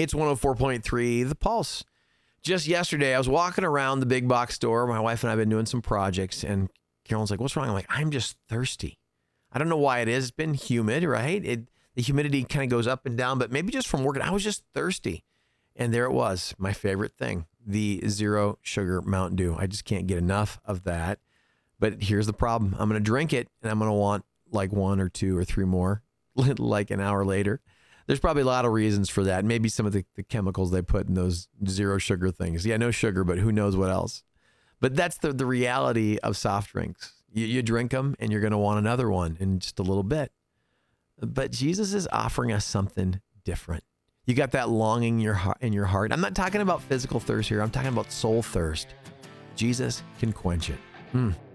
It's 104.3 The Pulse. Just yesterday, I was walking around the big box store. My wife and I have been doing some projects, and Carolyn's like, what's wrong? I'm like, I'm just thirsty. I don't know why it is. It's been humid, right? The humidity kind of goes up and down, but maybe just from working, I was just thirsty. And there it was, my favorite thing, the zero sugar Mountain Dew. I just can't get enough of that. But here's the problem. I'm going to drink it, and I'm going to want like 1 or 2 or 3 more, like an hour later. There's probably a lot of reasons for that. Maybe some of the chemicals they put in those zero sugar things. Yeah, no sugar, but who knows what else. But that's the reality of soft drinks. You drink them, and you're going to want another one in just a little bit. But Jesus is offering us something different. You got that longing in your heart. I'm not talking about physical thirst here. I'm talking about soul thirst. Jesus can quench it.